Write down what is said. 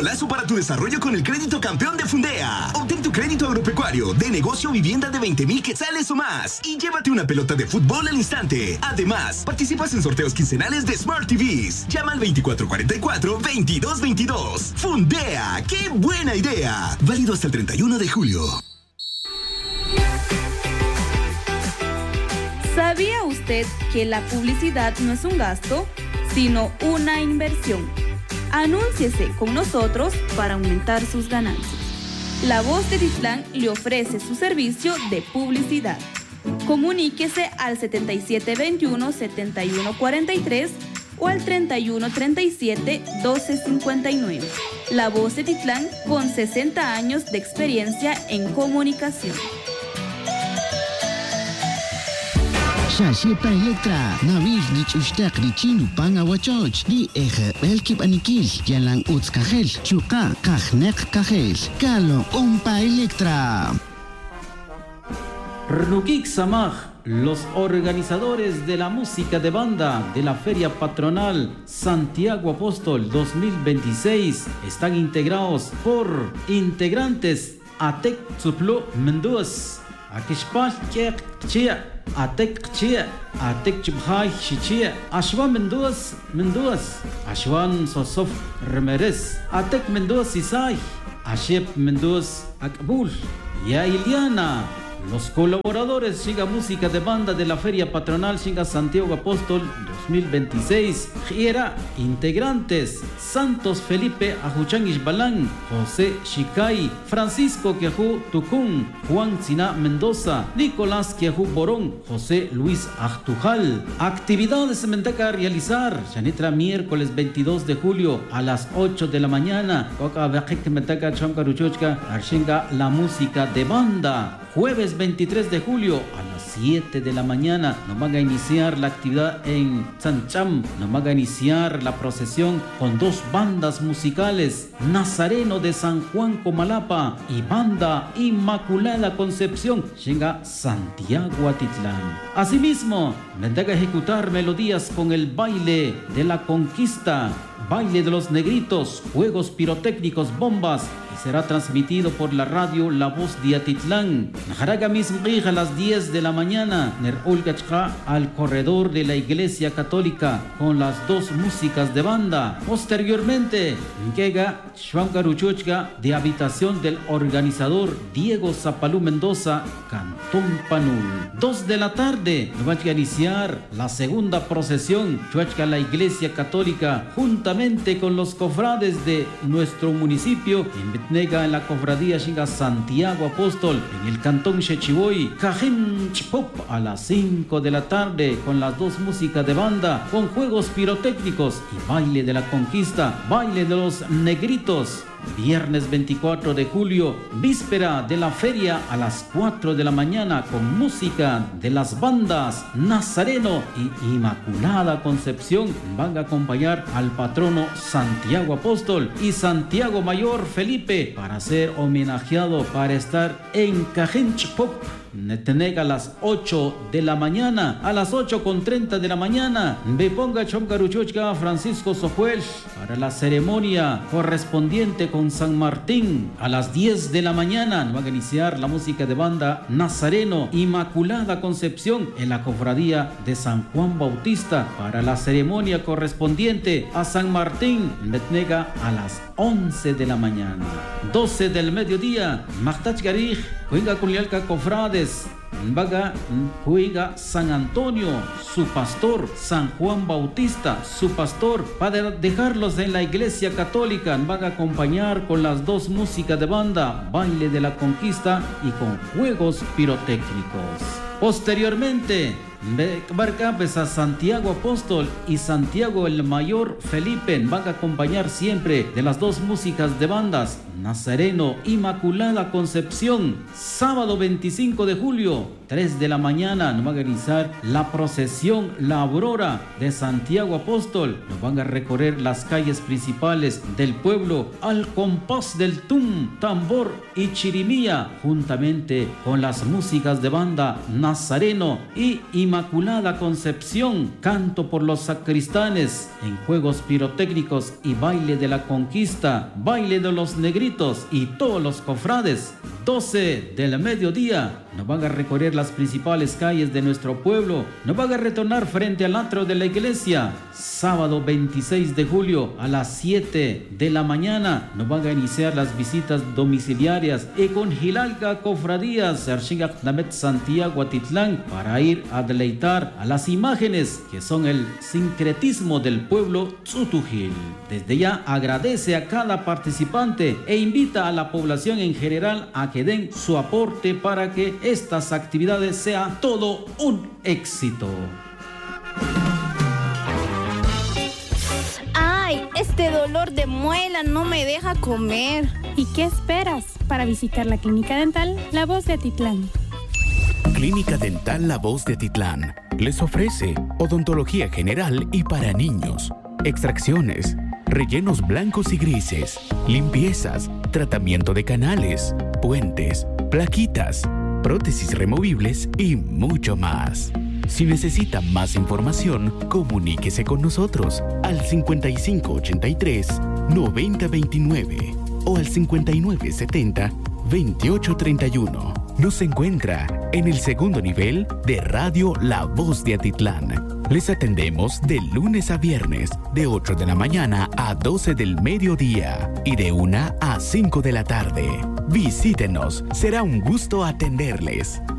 golazo para tu desarrollo con el crédito campeón de Fundea. Obtén tu crédito agropecuario, de negocio o vivienda de 20,000 quetzales o más y llévate una pelota de fútbol al instante. Además, participas en sorteos quincenales de Smart TVs. Llama al 2444-2222. Fundea, ¡qué buena idea! Válido hasta el 31 de julio. ¿Sabía usted que la publicidad no es un gasto, sino una inversión? Anúnciese con nosotros para aumentar sus ganancias. La Voz de Titlán le ofrece su servicio de publicidad. Comuníquese al 7721-7143 o al 3137-1259. La Voz de Titlán, con 60 años de experiencia en comunicación. Shashepa Electra, Nabil Rich Ustak Richinu Panga Wachoch, Di Eje Belkip Anikil, Yalan Utz Kajel, Chuka Kajnek Kajel, Kalo Umpa Electra. Rnukik Samaj, los organizadores de la música de banda de la Feria Patronal Santiago Apóstol 2026 están integrados por integrantes Atek Tsuplo Mendoz, Akishpal Kek Chia, Atek Chia, Atek Chubhai Chichia, Ashwan Mendoz, Ashwan Sosof Remeres, Atek Mendoz Isai, Ashep Mendoz Akbul, Ya Iliana. Los colaboradores Shinga Música de Banda de la Feria Patronal Shinga Santiago Apóstol 2026. Giera, integrantes Santos Felipe Ajuchan Ishbalán, José Shikai, Francisco Quejú Tucún, Juan Sina Mendoza, Nicolás Quejú Borón, José Luis Achtujal. Actividades Mendaca a realizar Janitra miércoles 22 de julio a las 8 de la mañana. Coca Bajek Mendaca Choncaruchochka Arshinga la música de banda. Jueves 23 de julio a las 7 de la mañana nos van a iniciar la actividad en Sancham. Nos van a iniciar la procesión con dos bandas musicales, Nazareno de San Juan Comalapa y Banda Inmaculada Concepción, llega Santiago Atitlán. Asimismo, vendrá a ejecutar melodías con el baile de la conquista, baile de los negritos, juegos pirotécnicos, bombas, y será transmitido por la radio La Voz de Atitlán. Najaraga mismrija a las 10 de la mañana, Ner Ulgachka al corredor de la Iglesia Católica con las dos músicas de banda. Posteriormente, llega Shwankaruchuchka de habitación del organizador Diego Zapalú Mendoza, Cantón Panul. 2 de la tarde, nos va a iniciar la segunda procesión, Chuachka la Iglesia Católica, juntamente con los cofrades de nuestro municipio, en Betnega, en la cofradía Shinga Santiago Apóstol, en el cantón Chechiboy, Cajín Chpop, a las 5 de la tarde, con las dos músicas de banda, con juegos pirotécnicos y baile de la conquista, baile de los negritos. Viernes 24 de julio, víspera de la feria a las 4 de la mañana con música de las bandas Nazareno y Inmaculada Concepción. Van a acompañar al patrono Santiago Apóstol y Santiago Mayor Felipe para ser homenajeado, para estar en Cajinchpop. Netenega a las 8 de la mañana, a las 8:30 de la mañana, Beponga Chomcaruchuchka Francisco Sojuel para la ceremonia correspondiente con San Martín. A las 10 de la mañana va a iniciar la música de banda Nazareno Inmaculada Concepción en la cofradía de San Juan Bautista para la ceremonia correspondiente a San Martín. Netnega a las 11 de la mañana. 12 del mediodía, Machtach Garij, Huinga Culialca Cofrades, Vaga Huiga San Antonio, su pastor, San Juan Bautista, su pastor, para dejarlos en la iglesia católica. Van a acompañar con las dos músicas de banda, baile de la conquista y con juegos pirotécnicos. Posteriormente, Barcapes a Santiago Apóstol y Santiago el Mayor Felipe van a acompañar siempre de las dos músicas de bandas Nazareno Inmaculada Concepción. Sábado 25 de julio, 3 de la mañana, nos va a organizar la procesión La Aurora de Santiago Apóstol. Nos van a recorrer las calles principales del pueblo al compás del tum, tambor y chirimía, juntamente con las músicas de banda Nazareno y Inmaculada Inmaculada Concepción, canto por los sacristanes, en juegos pirotécnicos y baile de la conquista, baile de los negritos y todos los cofrades. 12 del mediodía, nos van a recorrer las principales calles de nuestro pueblo, nos van a retornar frente al atrio de la iglesia. Sábado 26 de julio a las 7 de la mañana, nos van a iniciar las visitas domiciliarias y con Gilalca Cofradías, Archigacnamet Santiago Atitlán, para ir a deleitar a las imágenes que son el sincretismo del pueblo Tzutujil. Desde ya agradece a cada participante e invita a la población en general a que den su aporte para que estas actividades sea todo un éxito. ¡Ay! Este dolor de muela no me deja comer. ¿Y qué esperas para visitar la Clínica Dental La Voz de Atitlán? Clínica Dental La Voz de Atitlán les ofrece odontología general y para niños, extracciones, rellenos blancos y grises, limpiezas, tratamiento de canales, puentes, plaquitas, prótesis removibles y mucho más. Si necesita más información, comuníquese con nosotros al 5583-9029 o al 5970-2831. Nos encuentra en el segundo nivel de Radio La Voz de Atitlán. Les atendemos de lunes a viernes, de 8 de la mañana a 12 del mediodía y de 1 a 5 de la tarde. Visítenos, será un gusto atenderles.